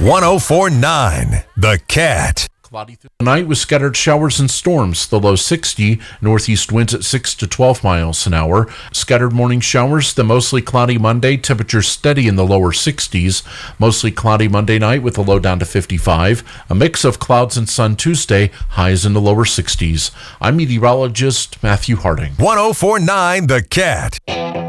104.9 The Cat. Cloudy through the night with scattered showers and storms. The low 60, northeast winds at 6 to 12 miles an hour. Scattered morning showers. The mostly cloudy Monday, temperature steady in the lower 60s. Mostly cloudy Monday night with a low down to 55. A mix of clouds and sun Tuesday, highs in the lower 60s. I'm meteorologist Matthew Harding. 104.9 The Cat.